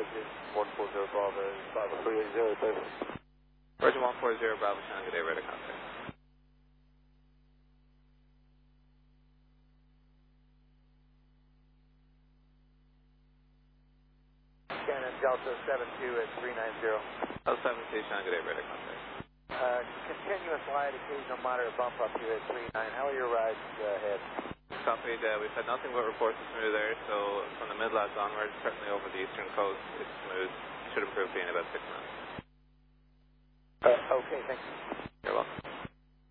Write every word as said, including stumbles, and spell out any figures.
Virgin one four zero Bravo, Bravo three eight zero, please. Virgin one four zero Bravo, Shannon, good day, radar contact. Shannon, Delta seven two at three nine zero. Delta seven two, Shannon, good day, radar contact. Uh, continuous light, occasional moderate bump up here at three nine. How are your rides uh, ahead? Copied, uh, we've had nothing but reports of smooth air, so from the mid-labs onwards, certainly over the eastern coast, it's smooth. Should improve in about six minutes. Uh, okay, thank you. You're welcome.